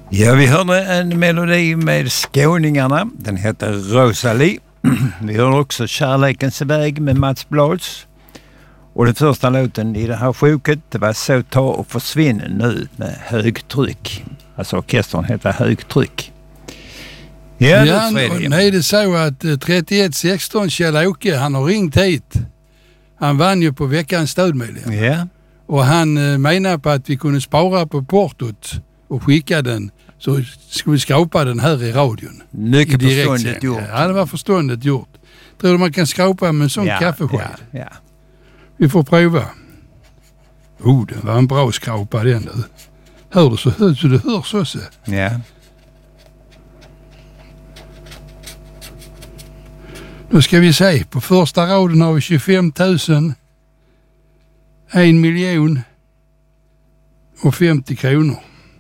Ja, vi hörde en melodi med skåningarna. Den heter Rosalie. Vi hörde också Kärlekens väg med Mats Blads. Och den första låten i det här sjuket, det var Så ta och försvinn nu med högtryck. Alltså orkestern heter Högtryck. Ja, nej, det är så att 3116 Kjell-Åke, han har ringt hit. Han vann ju på veckans stödmedlem. Ja. Och han menar på att vi kunde spara på portot och skicka den, så skulle vi skapa den här i radion. Mycket förståndigt gjort. Ja, det var förståndigt gjort. Tror du man kan skapa med en sån kaffesked? Ja. Vi får prova. Det var en bra skrapa den du. Hör du så högt så det hörs också? Ja. Då ska vi se, på första raden har vi 25 000, 1 miljon och 50 kronor.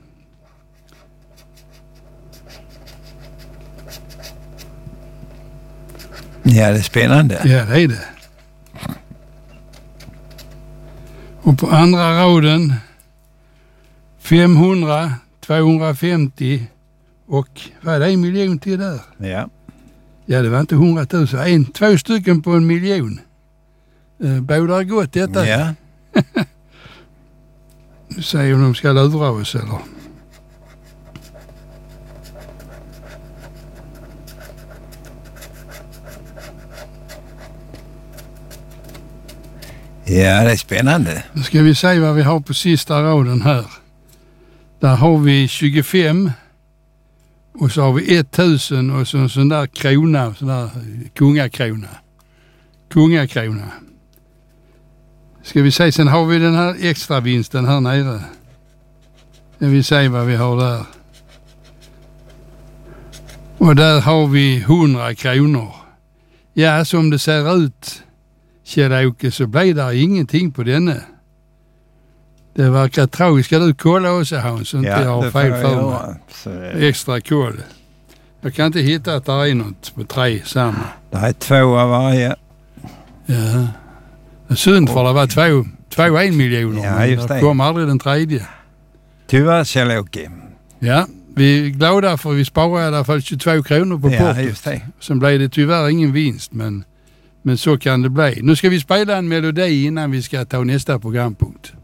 Ja, det är spännande. Ja, det är det. Och på andra raden 500, 250 och vad är det, 1 miljon till där? Ja. Ja, det var inte 100 000. 2 stycken på 1 miljon. Bådar gott detta. Ja. Nu säger om de ska lura oss eller? Ja, det är spännande. Nu ska vi se vad vi har på sista raden här. Där har vi 25 och så har vi 1000 och så en sån där krona, sån där kungakrona. Ska vi se, sen har vi den här extra vinsten här nere. Ska vi se vad vi har där. Och där har vi 100 kronor. Ja, som det ser ut, Kjell-Åke, så blir det ingenting på denne. Det verkar tragiskt. Ska du kolla också, Hans, så inte jag har fel för mig. Extra koll. Jag kan inte hitta att det är något på 3 samma. Det är 2 av varje. Ja. Det är synd för det var 2 miljoner. Ja, just det. Det kom aldrig den tredje. Tyvärr, Kjell-Åke. Ja, vi är glada för vi sparar i alla fall 22 kronor på portot. Just det. Sen blev det tyvärr ingen vinst, men så kan det bli. Nu ska vi spela en melodi innan vi ska ta nästa programpunkt.